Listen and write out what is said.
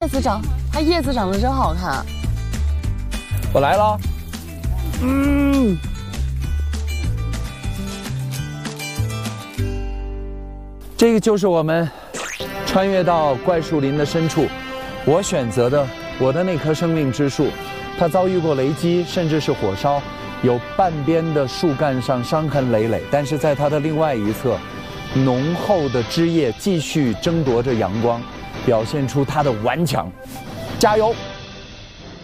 叶子长，它叶子长得真好看。 我来了。这个就是我们穿越到怪树林的深处，我选择的我的那棵生命之树，它遭遇过雷击，甚至是火烧，有半边的树干上伤痕累累，但是在它的另外一侧，浓厚的枝叶继续争夺着阳光，表现出它的顽强。加油！